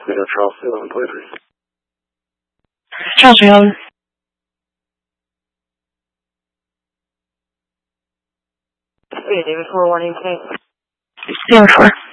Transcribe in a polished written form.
We got Charleston 11.3. Charleston 11. Hey, David 4, 1 8. David 4.